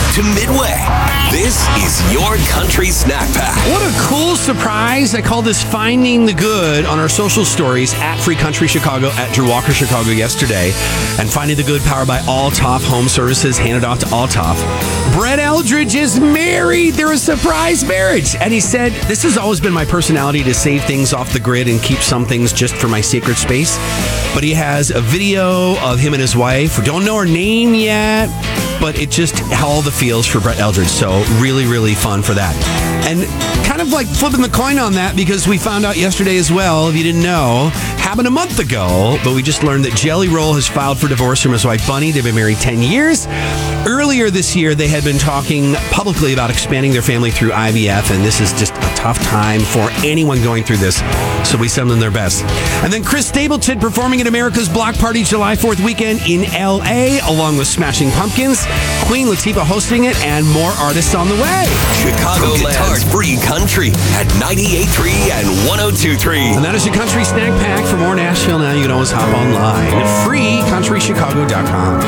to Midway. This is your country snack pack. What a cool surprise. I call this Finding the Good on our social stories at Free Country Chicago, at Drew Walker Chicago yesterday. And Finding the Good powered by Altoff Home Services, handed off to Altoff. Brett Eldridge is married. They're a surprise marriage. And he said, this has always been my personality to save things off the grid and keep some things just for my sacred space. But he has a video of him and his wife. We don't know her name yet, but it just all the feels for Brett Eldridge. So really, really fun for that. And kind of like flipping the coin on that, because we found out yesterday as well, if you didn't know, happened a month ago, but we just learned that Jelly Roll has filed for divorce from his wife Bunny. They've been married 10 years. Earlier this year, they had been talking publicly about expanding their family through IVF, and this is just a tough time for anyone going through this. So we send them their best. And then Chris Stapleton performing at America's Block Party July 4th weekend in LA, along with Smashing Pumpkins, Queen Latifah hosting it, and more artists on the way. Chicagoland's Free Country at 98.3 and 102.3. And that is your Country Snack Pack. For more Nashville Now, you can always hop online at freecountrychicago.com.